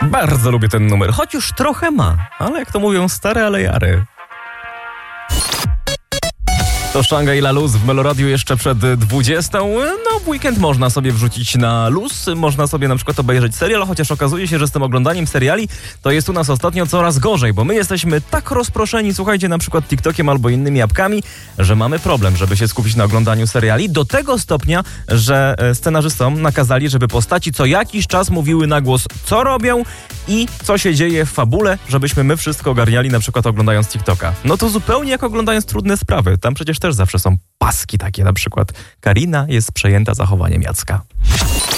Bardzo lubię ten numer, choć już trochę ma, ale jak to mówią, stare ale jary. To Szangaj La Luz w Meloradiu jeszcze przed 20. No, w weekend można sobie wrzucić na luz, można sobie na przykład obejrzeć serial, chociaż okazuje się, że z tym oglądaniem seriali to jest u nas ostatnio coraz gorzej, bo my jesteśmy tak rozproszeni, słuchajcie, na przykład TikTokiem albo innymi apkami, że mamy problem, żeby się skupić na oglądaniu seriali, do tego stopnia, że scenarzystom nakazali, żeby postaci co jakiś czas mówiły na głos, co robią i co się dzieje w fabule, żebyśmy my wszystko ogarniali, na przykład oglądając TikToka. No to zupełnie jak oglądając Trudne Sprawy, tam przecież też zawsze są paski takie, na przykład Karina jest przejęta zachowaniem Jacka.